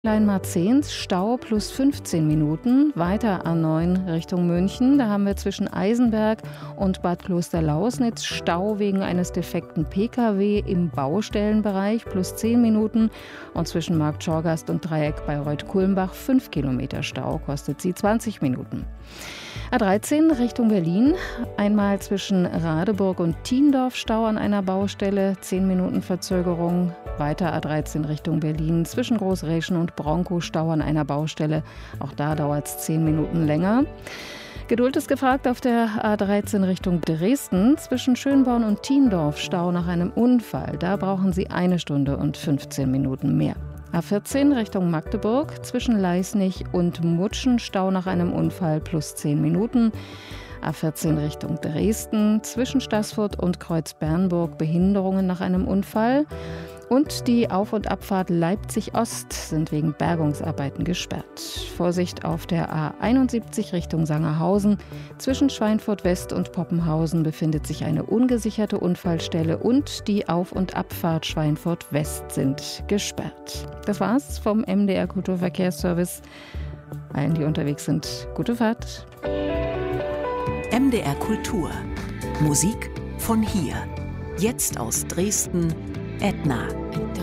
Klein-Marzahns Stau plus 15 Minuten, weiter A9 Richtung München. Da haben wir zwischen Eisenberg und Bad Klosterlausnitz Stau wegen eines defekten Pkw im Baustellenbereich plus 10 Minuten. Und zwischen Markt Schorgast und Dreieck Bayreuth-Kulmbach 5 Kilometer Stau, kostet sie 20 Minuten. A13 Richtung Berlin, einmal zwischen Radeburg und Thiendorf Stau an einer Baustelle, 10 Minuten Verzögerung. Weiter A13 Richtung Berlin, zwischen Großräschen und Bronkow Stau an einer Baustelle, auch da dauert es 10 Minuten länger. Geduld ist gefragt auf der A13 Richtung Dresden, zwischen Schönborn und Thiendorf Stau nach einem Unfall, da brauchen Sie 1 Stunde und 15 Minuten mehr. A14 Richtung Magdeburg, zwischen Leisnig und Mutschen Stau nach einem Unfall plus 10 Minuten. A14 Richtung Dresden, zwischen Staßfurt und Kreuz-Bernburg Behinderungen nach einem Unfall. Und die Auf- und Abfahrt Leipzig-Ost sind wegen Bergungsarbeiten gesperrt. Vorsicht auf der A71 Richtung Sangerhausen. Zwischen Schweinfurt-West und Poppenhausen befindet sich eine ungesicherte Unfallstelle und die Auf- und Abfahrt Schweinfurt-West sind gesperrt. Das war's vom MDR Kulturverkehrsservice. Allen, die unterwegs sind, gute Fahrt. MDR Kultur. Musik von hier. Jetzt aus Dresden, Edna.